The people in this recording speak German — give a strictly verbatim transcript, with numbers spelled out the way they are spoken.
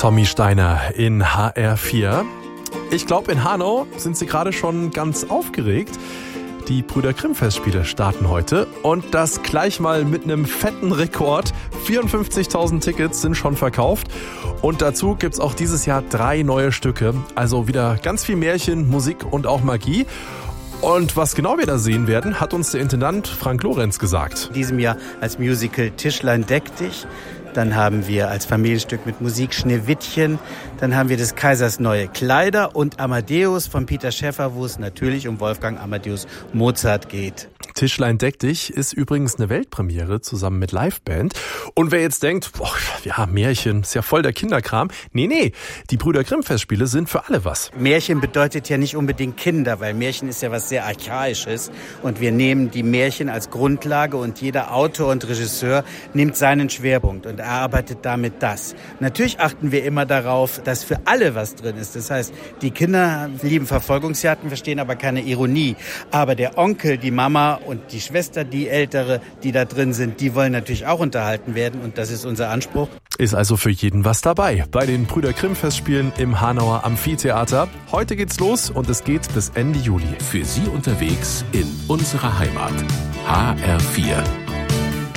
Tommy Steiner in H R vier. Ich glaube, in Hanau sind Sie gerade schon ganz aufgeregt. Die Brüder Grimm Festspiele starten heute und das gleich mal mit einem fetten Rekord. vierundfünfzigtausend Tickets sind schon verkauft und dazu gibt's auch dieses Jahr drei neue Stücke. Also wieder ganz viel Märchen, Musik und auch Magie. Und was genau wir da sehen werden, hat uns der Intendant Frank Lorenz gesagt. In diesem Jahr als Musical Tischlein deck dich. Dann haben wir als Familienstück mit Musik Schneewittchen. Dann haben wir des Kaisers neue Kleider und Amadeus von Peter Schäffer, wo es natürlich um Wolfgang Amadeus Mozart geht. Tischlein deck dich ist übrigens eine Weltpremiere zusammen mit Liveband. Und wer jetzt denkt, boah, ja, Märchen, ist ja voll der Kinderkram. Nee, nee, die Brüder Grimm Festspiele sind für alle was. Märchen bedeutet ja nicht unbedingt Kinder, weil Märchen ist ja was sehr Archaisches. Und wir nehmen die Märchen als Grundlage und jeder Autor und Regisseur nimmt seinen Schwerpunkt und erarbeitet damit das. Natürlich achten wir immer darauf, dass für alle was drin ist. Das heißt, die Kinder lieben Verfolgungsjagden, verstehen aber keine Ironie. Aber der Onkel, die Mama und die Schwester, die Ältere, die da drin sind, die wollen natürlich auch unterhalten werden. Und das ist unser Anspruch. Ist also für jeden was dabei bei den Brüder Grimm Festspielen im Hanauer Amphitheater. Heute geht's los und es geht bis Ende Juli. Für Sie unterwegs in unserer Heimat. H R vier.